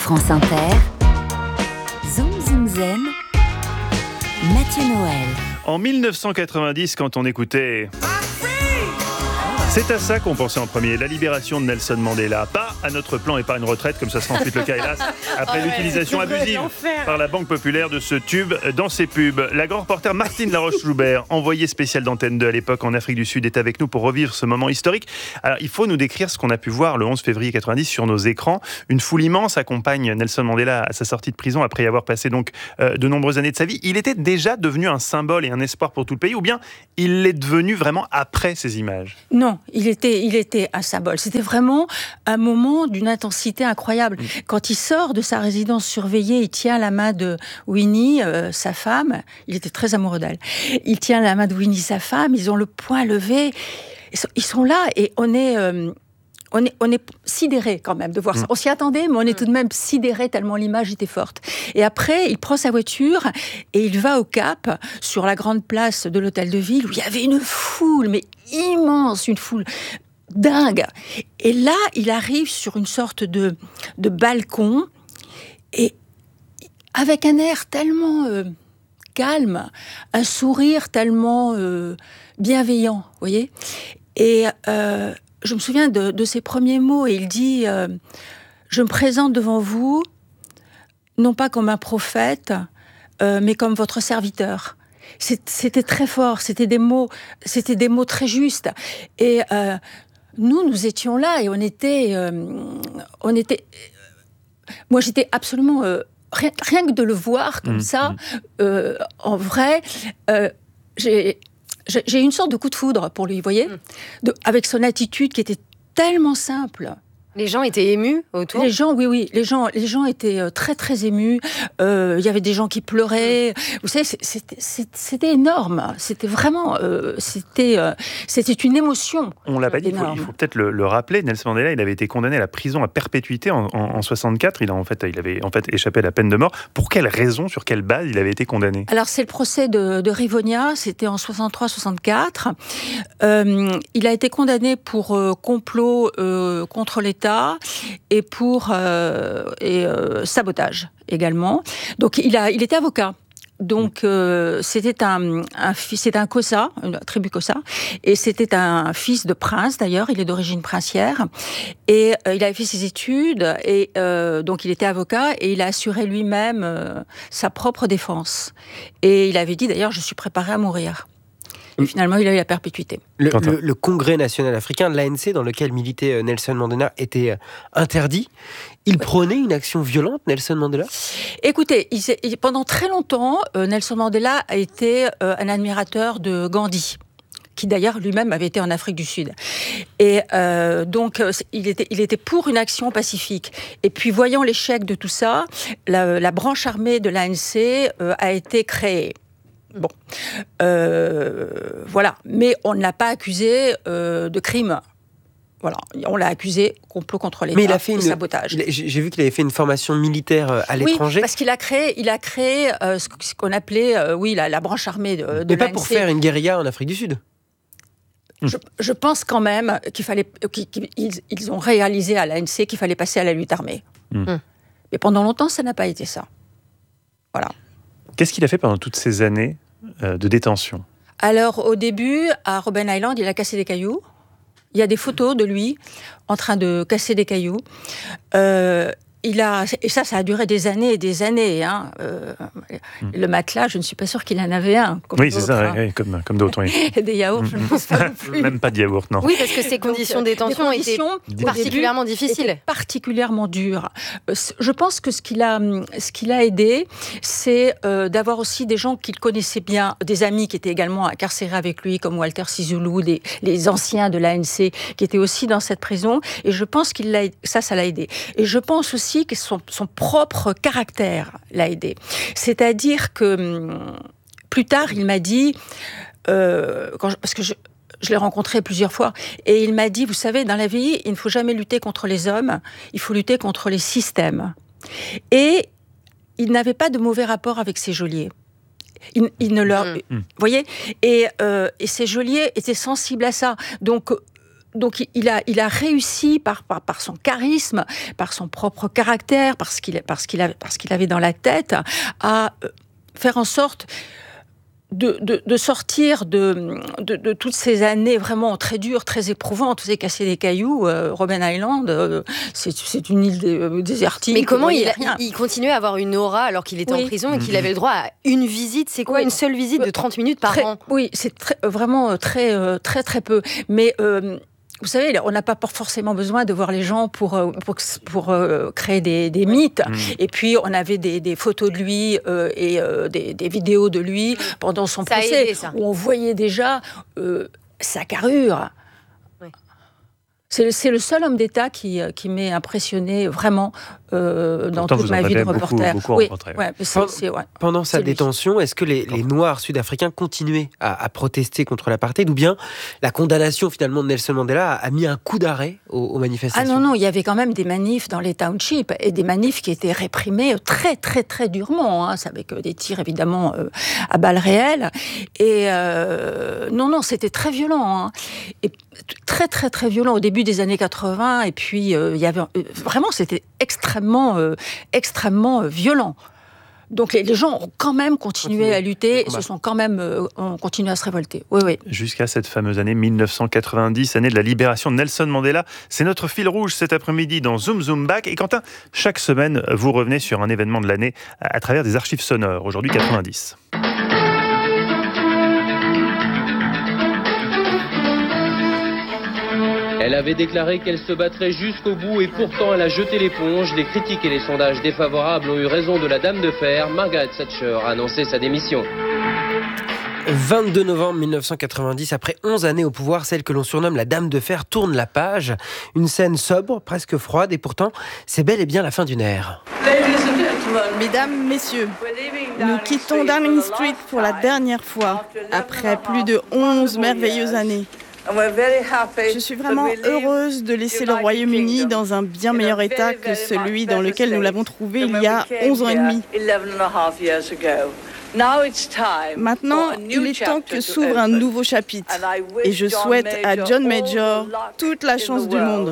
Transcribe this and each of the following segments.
France Inter, Zoom Zoom Zen, Mathieu Noël. En 1990, quand on écoutait... C'est à ça qu'on pensait en premier, la libération de Nelson Mandela. Pas à notre plan épargne retraite, comme ça sera ensuite le cas, hélas, après l'utilisation abusive par la Banque Populaire de ce tube dans ses pubs. La grande reporter Martine Laroche-Joubert, envoyée spéciale d'Antenne 2 à l'époque en Afrique du Sud, est avec nous pour revivre ce moment historique. Alors, il faut nous décrire ce qu'on a pu voir le 11 février 90 sur nos écrans. Une foule immense accompagne Nelson Mandela à sa sortie de prison après y avoir passé donc de nombreuses années de sa vie. Il était déjà devenu un symbole et un espoir pour tout le pays, ou bien il l'est devenu vraiment après ces images ? Non. Il était un symbole. C'était vraiment un moment d'une intensité incroyable. Quand il sort de sa résidence surveillée, il tient la main de Winnie, sa femme. Il était très amoureux d'elle. Il tient la main de Winnie, sa femme. Ils ont le poing levé. Ils sont là et on est sidérés quand même de voir ça. On s'y attendait, mais on est tout de même sidérés tellement l'image était forte. Et après, il prend sa voiture et il va au Cap, sur la grande place de l'hôtel de ville, où il y avait une foule, mais immense, une foule dingue. Et là, il arrive sur une sorte de balcon, et avec un air tellement calme, un sourire tellement bienveillant, vous voyez. Et... je me souviens de ses premiers mots, et il dit je me présente devant vous, non pas comme un prophète, mais comme votre serviteur. C'était très fort, c'était des mots très justes. Et nous étions là, et on était... moi, j'étais absolument... rien que de le voir comme ça, en vrai, j'ai eu une sorte de coup de foudre pour lui, vous voyez, avec son attitude qui était tellement simple. Les gens étaient émus autour ? Les gens, oui. Les gens étaient très, très émus. Il y avait des gens qui pleuraient. Vous savez, c'était énorme. C'était vraiment... c'était une émotion. On l'a pas dit, il faut peut-être le rappeler. Nelson Mandela, il avait été condamné à la prison à perpétuité en 64. Il avait échappé à la peine de mort. Pour quelle raison, sur quelle base il avait été condamné ? Alors, c'est le procès de Rivonia. C'était en 63-64. Il a été condamné pour complot contre l'État et pour sabotage également. Donc il était avocat. Donc c'était un Xhosa, une tribu Xhosa, et c'était un fils de prince d'ailleurs. Il est d'origine princière, et il avait fait ses études, et donc il était avocat, et il a assuré lui-même sa propre défense. Et il avait dit d'ailleurs, je suis préparé à mourir. Et finalement, il a eu la perpétuité. Le Congrès national africain, l'ANC, dans lequel militait Nelson Mandela, était interdit. Il prônait une action violente, Nelson Mandela ? Écoutez, pendant très longtemps, Nelson Mandela a été un admirateur de Gandhi, qui d'ailleurs lui-même avait été en Afrique du Sud. Et donc, il était pour une action pacifique. Et puis, voyant l'échec de tout ça, la branche armée de l'ANC a été créée. Bon, voilà. Mais on ne l'a pas accusé de crime. Voilà, on l'a accusé complot contre l'État et sabotage. J'ai vu qu'il avait fait une formation militaire à l'étranger. Oui, parce qu'il a créé ce qu'on appelait, la branche armée de l'ANC. Mais pas pour faire une guérilla en Afrique du Sud. Je pense quand même qu'ils ont réalisé à l'ANC qu'il fallait passer à la lutte armée. Mais pendant longtemps, ça n'a pas été ça. Voilà. Qu'est-ce qu'il a fait pendant toutes ces années de détention ? Alors, au début, à Robben Island, il a cassé des cailloux. Il y a des photos de lui en train de casser des cailloux. Et ça a duré des années et des années. Hein. Le matelas, je ne suis pas sûre qu'il en avait un. Oui, c'est ça, oui, comme d'autres. Oui. Et des yaourts, je ne pense pas non plus. Même pas de yaourt, non. Oui, parce que ces conditions de détention étaient particulièrement difficiles. Particulièrement dures. Je pense que ce qui l'a aidé, c'est d'avoir aussi des gens qu'il connaissait bien, des amis qui étaient également incarcérés avec lui, comme Walter Sisulu, les anciens de l'ANC, qui étaient aussi dans cette prison. Et je pense ça l'a aidé. Et je pense aussi que son propre caractère l'a aidé. C'est-à-dire que plus tard, il m'a dit, parce que je l'ai rencontré plusieurs fois, et il m'a dit, vous savez, dans la vie, il ne faut jamais lutter contre les hommes, il faut lutter contre les systèmes. Et il n'avait pas de mauvais rapport avec ses geôliers. Il ne leur... Vous voyez ? Et ces geôliers étaient sensibles à ça. Donc, donc il a réussi par son charisme, par son propre caractère, parce qu'il avait dans la tête, à faire en sorte de sortir de toutes ces années vraiment très dures, très éprouvantes. Vous avez cassé des cailloux, Robben Island, c'est une île désertique. Mais comment il continuait à avoir une aura alors qu'il était en prison et qu'il avait le droit à une visite? C'est quoi, une seule visite de 30 minutes par an? Oui, c'est vraiment très peu. Mais vous savez, on n'a pas forcément besoin de voir les gens pour créer des mythes. Et puis, on avait des photos de lui et des vidéos de lui pendant son procès, où on voyait déjà sa carrure. Oui. C'est le seul homme d'État qui m'est impressionné vraiment dans toute ma vie de reporter. Pendant sa détention, est-ce que les Noirs sud-africains continuaient à protester contre l'apartheid, ou bien la condamnation finalement de Nelson Mandela a mis un coup d'arrêt aux manifestations? Ah non, il y avait quand même des manifs dans les townships, et des manifs qui étaient réprimés très très très durement, avec des tirs évidemment à balles réelles. Et non, c'était très violent, et très très très violent au début des années 80, et puis il y avait vraiment, c'était extrêmement violent. Donc les gens ont quand même continué à lutter et se sont quand même ont continué à se révolter. Oui. Jusqu'à cette fameuse année 1990, année de la libération de Nelson Mandela. C'est notre fil rouge cet après-midi dans Zoom Zoom Back. Et Quentin, chaque semaine, vous revenez sur un événement de l'année à travers des archives sonores. Aujourd'hui, 90. Elle avait déclaré qu'elle se battrait jusqu'au bout et pourtant elle a jeté l'éponge. Les critiques et les sondages défavorables ont eu raison de la Dame de Fer. Margaret Thatcher a annoncé sa démission. 22 novembre 1990, après 11 années au pouvoir, celle que l'on surnomme la Dame de Fer tourne la page. Une scène sobre, presque froide, et pourtant, c'est bel et bien la fin d'une ère. Mesdames, messieurs, nous quittons Downing Street pour la dernière fois, après plus de 11 merveilleuses années. Je suis vraiment heureuse de laisser le Royaume-Uni dans un bien meilleur état que celui dans lequel nous l'avons trouvé il y a 11 ans et demi. Maintenant, il est temps que s'ouvre un nouveau chapitre. Et je souhaite à John Major toute la chance du monde.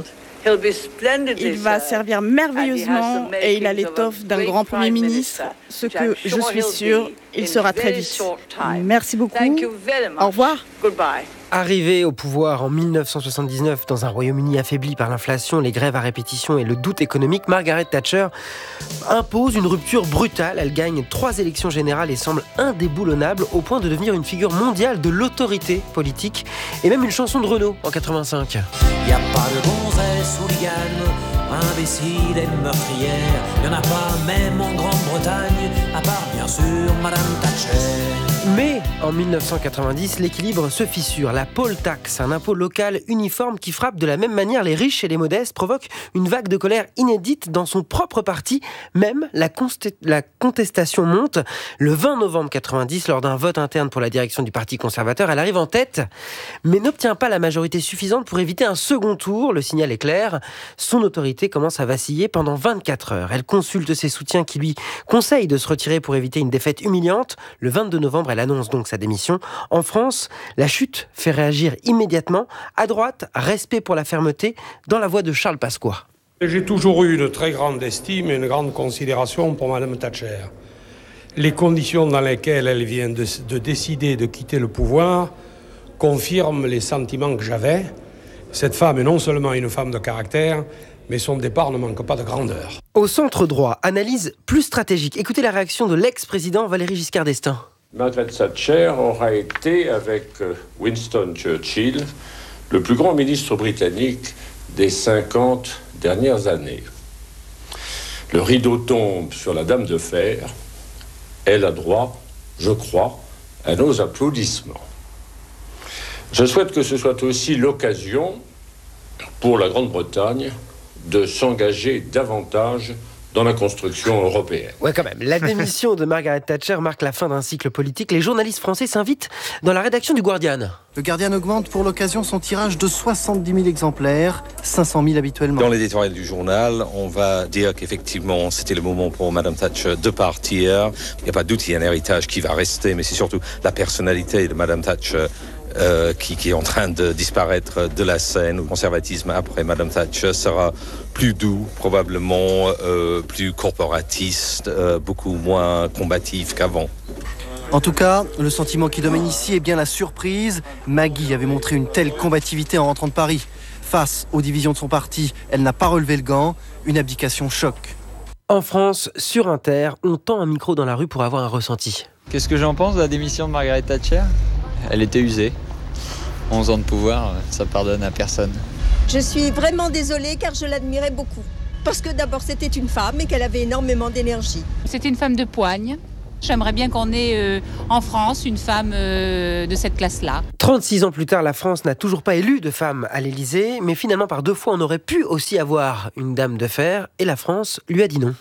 Il va servir merveilleusement et il a l'étoffe d'un grand Premier ministre, ce que je suis sûre, il sera très vite. Merci beaucoup. Au revoir. Arrivée au pouvoir en 1979 dans un Royaume-Uni affaibli par l'inflation, les grèves à répétition et le doute économique, Margaret Thatcher impose une rupture brutale. Elle gagne 3 élections générales et semble indéboulonnable au point de devenir une figure mondiale de l'autorité politique et même une chanson de Renaud en 85. Y a pas de gonzesse hooligan, imbécile et meurtrière. Y en a pas même en Grande-Bretagne, à part bien sûr Madame Thatcher. Mais en 1990, l'équilibre se fissure. La poll tax, un impôt local uniforme qui frappe de la même manière les riches et les modestes, provoque une vague de colère inédite dans son propre parti. Même la contestation monte. Le 20 novembre 90, lors d'un vote interne pour la direction du Parti conservateur, elle arrive en tête, mais n'obtient pas la majorité suffisante pour éviter un second tour. Le signal est clair. Son autorité commence à vaciller pendant 24 heures. Elle consulte ses soutiens qui lui conseillent de se retirer pour éviter une défaite humiliante. Le 22 novembre, elle annonce donc sa démission. En France, la chute fait réagir immédiatement. À droite, respect pour la fermeté, dans la voix de Charles Pasqua. J'ai toujours eu une très grande estime et une grande considération pour Mme Thatcher. Les conditions dans lesquelles elle vient de décider de quitter le pouvoir confirment les sentiments que j'avais. Cette femme est non seulement une femme de caractère, mais son départ ne manque pas de grandeur. Au centre droit, analyse plus stratégique. Écoutez la réaction de l'ex-président Valéry Giscard d'Estaing. Margaret Thatcher aura été, avec Winston Churchill, le plus grand ministre britannique des 50 dernières années. Le rideau tombe sur la Dame de Fer. Elle a droit, je crois, à nos applaudissements. Je souhaite que ce soit aussi l'occasion pour la Grande-Bretagne de s'engager davantage dans la construction européenne. Ouais, quand même. La démission de Margaret Thatcher marque la fin d'un cycle politique. Les journalistes français s'invitent dans la rédaction du Guardian. Le Guardian augmente pour l'occasion son tirage de 70 000 exemplaires, 500 000 habituellement. Dans l'éditorial du journal, on va dire qu'effectivement, c'était le moment pour Madame Thatcher de partir. Il n'y a pas de doute, il y a un héritage qui va rester, mais c'est surtout la personnalité de Madame Thatcher qui est en train de disparaître de la scène. Le conservatisme après Madame Thatcher sera plus doux, probablement plus corporatiste, beaucoup moins combatif qu'avant. En tout cas, le sentiment qui domine ici est bien la surprise. Maggie avait montré une telle combativité en rentrant de Paris. Face aux divisions de son parti, elle n'a pas relevé le gant. Une abdication choc. En France, sur Inter, on tend un micro dans la rue pour avoir un ressenti. Qu'est-ce que j'en pense de la démission de Margaret Thatcher ? Elle était usée. 11 ans de pouvoir, ça pardonne à personne. Je suis vraiment désolée car je l'admirais beaucoup. Parce que d'abord c'était une femme et qu'elle avait énormément d'énergie. C'était une femme de poigne. J'aimerais bien qu'on ait en France une femme de cette classe-là. 36 ans plus tard, la France n'a toujours pas élu de femme à l'Élysée, mais finalement par 2 fois on aurait pu aussi avoir une dame de fer, et la France lui a dit non.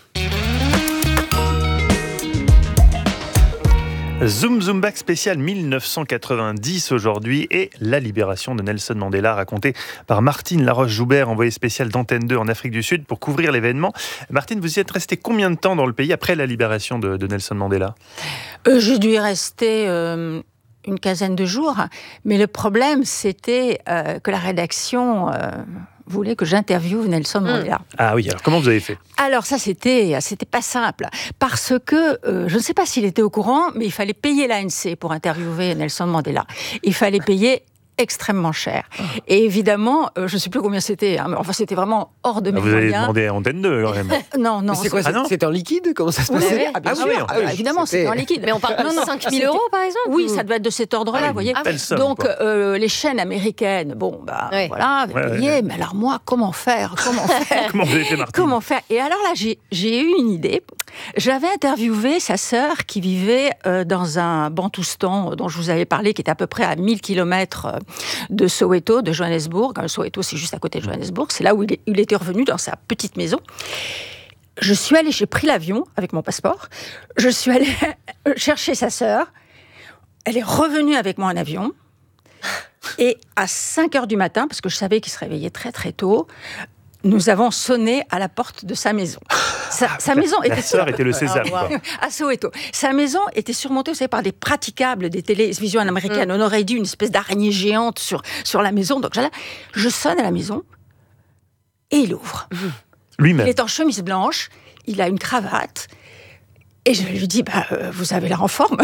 Zoom Zoom Back spécial 1990 aujourd'hui et la libération de Nelson Mandela racontée par Martine Laroche-Joubert, envoyée spéciale d'Antenne 2 en Afrique du Sud pour couvrir l'événement. Martine, vous y êtes restée combien de temps dans le pays après la libération de Nelson Mandela ? J'ai dû y rester une quinzaine de jours, mais le problème c'était que la rédaction voulait que j'interviewe Nelson Mandela. Ah oui, alors comment vous avez fait ? Alors ça, c'était pas simple, parce que je ne sais pas s'il était au courant, mais il fallait payer l'ANC pour interviewer Nelson Mandela. Il fallait payer extrêmement cher. Et évidemment, je ne sais plus combien c'était, mais enfin c'était vraiment hors de mes moyens. Vous avez demandé à Antenne 2 quand même. Non. Mais c'est quoi, c'était en liquide ? Comment ça se passait ? Bien sûr, évidemment, c'était en liquide. Mais on parle de 5 000 euros par exemple ? Oui, ça devait être de cet ordre-là, vous voyez. Donc, les chaînes américaines, voilà, payaient. Mais alors moi, comment faire ? Comment vous avez fait, Martine ? Comment faire ? Et alors là, j'ai eu une idée. J'avais interviewé sa sœur qui vivait dans un bantoustan dont je vous avais parlé, qui est à peu près à 1000 km de Soweto, de Johannesburg. Soweto, c'est juste à côté de Johannesburg. C'est là où il était revenu dans sa petite maison. J'ai pris l'avion avec mon passeport. Je suis allée chercher sa sœur. Elle est revenue avec moi en avion. Et à 5h du matin, parce que je savais qu'il se réveillait très très tôt, nous avons sonné à la porte de sa maison. Sa maison était... La sœur était le sésame, quoi. À Soweto. Sa maison était surmontée, vous savez, par des praticables des télévisions américaines. On aurait dit une espèce d'araignée géante sur la maison. Donc je sonne à la maison et il ouvre. Lui-même. Il est en chemise blanche, il a une cravate. Et je lui dis, vous avez l'air en forme.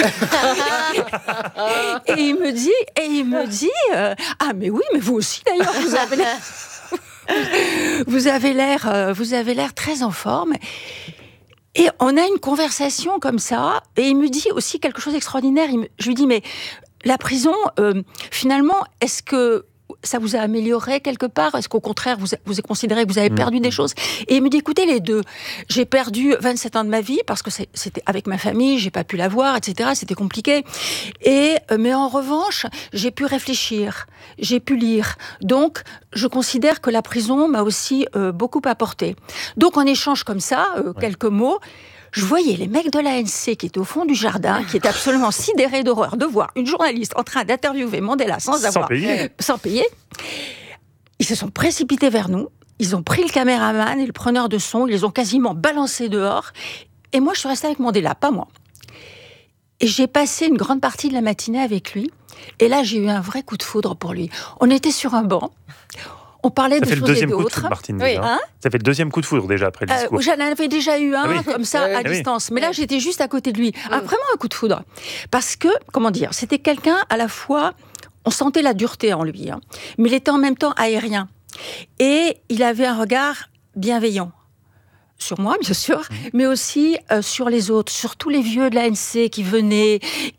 Et il me dit, ah mais oui, mais vous aussi d'ailleurs, vous avez l'air... Vous avez l'air très en forme. Et on a une conversation comme ça. Et il me dit aussi quelque chose d'extraordinaire. Je lui dis, mais la prison, finalement, est-ce que ça vous a amélioré quelque part ? Est-ce qu'au contraire, vous avez considéré que vous avez perdu des choses ? Et il me dit, écoutez, les deux. J'ai perdu 27 ans de ma vie parce que c'était avec ma famille, j'ai pas pu la voir, etc. C'était compliqué. Mais en revanche, j'ai pu réfléchir, j'ai pu lire. Donc, je considère que la prison m'a aussi beaucoup apporté. Donc, en échange comme ça, quelques mots, je voyais les mecs de l'ANC qui étaient au fond du jardin, qui étaient absolument sidérés d'horreur de voir une journaliste en train d'interviewer Mandela sans payer. Ils se sont précipités vers nous, ils ont pris le caméraman et le preneur de son, ils les ont quasiment balancés dehors. Et moi, je suis restée avec Mandela, pas moi. Et j'ai passé une grande partie de la matinée avec lui. Et là, j'ai eu un vrai coup de foudre pour lui. On était sur un banc. On parlait de choses et d'autres. Ça fait le deuxième coup de foudre, Martine. Oui. Ça fait le deuxième coup de foudre déjà après le discours. J'en avais déjà eu un comme ça à distance. Mais là, j'étais juste à côté de lui. Vraiment un coup de foudre. Parce que, c'était quelqu'un à la fois... On sentait la dureté en lui, mais il était en même temps aérien. Et il avait un regard bienveillant. Sur moi, bien sûr, mais aussi sur les autres, sur tous les vieux de l'ANC qui venaient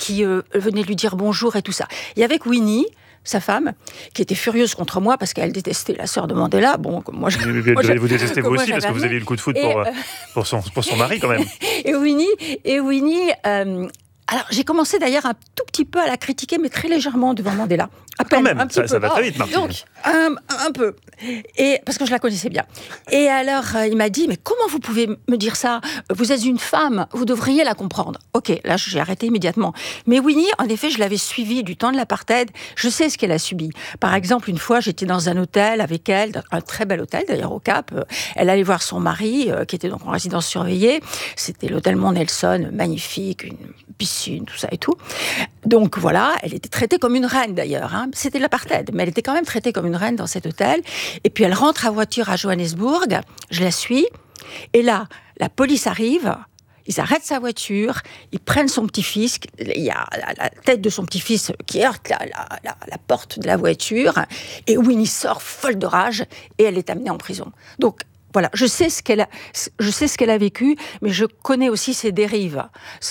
lui dire bonjour et tout ça. Il y avait Winnie, sa femme, qui était furieuse contre moi parce qu'elle détestait la sœur de Mandela. Bon, comme moi, vous détestez vous aussi parce que vous avez eu le coup de foudre pour son mari quand même. Et Winnie. Alors, j'ai commencé d'ailleurs un tout petit peu à la critiquer, mais très légèrement devant Mandela. À peine, quand même, un petit peu. Ça va très vite, Martine. Donc, un peu. Et, parce que je la connaissais bien. Et alors, il m'a dit, mais comment vous pouvez me dire ça ? Vous êtes une femme, vous devriez la comprendre. Ok, là, j'ai arrêté immédiatement. Mais Winnie, en effet, je l'avais suivie du temps de l'apartheid. Je sais ce qu'elle a subi. Par exemple, une fois, j'étais dans un hôtel avec elle, un très bel hôtel, d'ailleurs, au Cap. Elle allait voir son mari, qui était donc en résidence surveillée. C'était l'hôtel Mont Nelson, magnifique, une piscine, tout ça et tout. Donc voilà, elle était traitée comme une reine d'ailleurs. C'était l'apartheid, mais elle était quand même traitée comme une reine dans cet hôtel. Et puis elle rentre à voiture à Johannesburg, je la suis, et là, la police arrive, ils arrêtent sa voiture, ils prennent son petit-fils, il y a la tête de son petit-fils qui heurte la porte de la voiture, et Winnie sort folle de rage, et elle est amenée en prison. Donc, voilà, je sais ce qu'elle a vécu, mais je connais aussi ses dérives.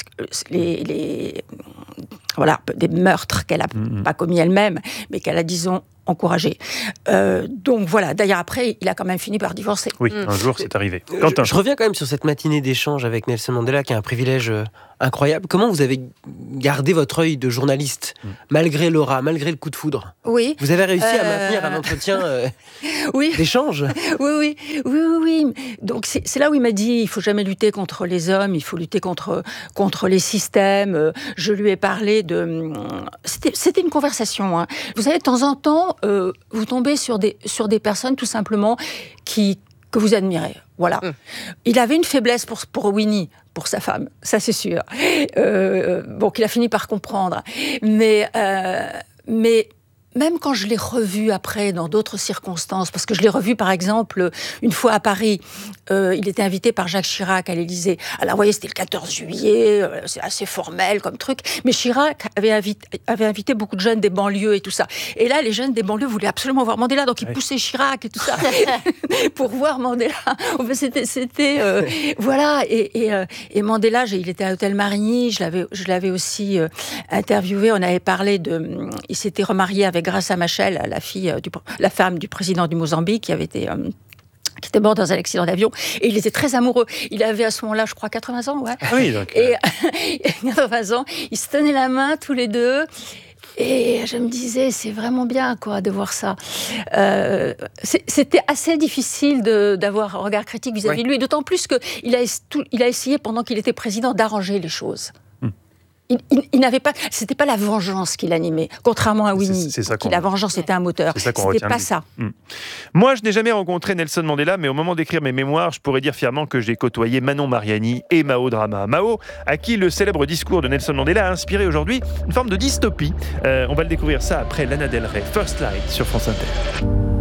Voilà, des meurtres qu'elle n'a pas commis elle-même, mais qu'elle a, disons, encouragé. Donc voilà, d'ailleurs après, il a quand même fini par divorcer. Oui, un jour c'est arrivé. Quentin. Je reviens quand même sur cette matinée d'échange avec Nelson Mandela, qui est un privilège incroyable. Comment vous avez gardé votre œil de journaliste, malgré l'aura, malgré le coup de foudre? Oui. Vous avez réussi à maintenir un entretien d'échange? Oui. Donc c'est là où il m'a dit, il faut jamais lutter contre les hommes, il faut lutter contre les systèmes. Je lui ai parlé de... C'était une conversation. Vous savez, de temps en temps, vous tombez sur des personnes, tout simplement, que vous admirez. Voilà. Il avait une faiblesse pour Winnie, pour sa femme, ça c'est sûr. Qu'il a fini par comprendre. Mais même quand je l'ai revu après, dans d'autres circonstances, parce que je l'ai revu, par exemple, une fois à Paris, il était invité par Jacques Chirac à l'Élysée. Alors, vous voyez, c'était le 14 juillet, c'est assez formel comme truc, mais Chirac avait invité beaucoup de jeunes des banlieues et tout ça. Et là, les jeunes des banlieues voulaient absolument voir Mandela, donc ils poussaient Chirac et tout ça, pour voir Mandela. Voilà, et Mandela, il était à l'hôtel Marigny, je l'avais aussi interviewé, on avait parlé il s'était remarié avec Graça Machel, la femme du président du Mozambique, qui était mort dans un accident d'avion, et il était très amoureux. Il avait à ce moment-là, je crois, 80 ans, ouais. Ah oui, donc... Et 80 ans, ils se tenaient la main tous les deux, et je me disais, c'est vraiment bien, quoi, de voir ça. C'était assez difficile d'avoir un regard critique vis-à-vis de lui, d'autant plus qu'il a essayé, pendant qu'il était président, d'arranger les choses. Il n'avait pas, c'était pas la vengeance qui l'animait, contrairement à Winnie, qui la vengeance était un moteur. C'était pas ça. Moi, je n'ai jamais rencontré Nelson Mandela, mais au moment d'écrire mes mémoires, je pourrais dire fièrement que j'ai côtoyé Manon Mariani et Mao Drama. Mao, à qui le célèbre discours de Nelson Mandela a inspiré aujourd'hui une forme de dystopie. On va le découvrir ça après Lana Del Rey, First Light sur France Inter.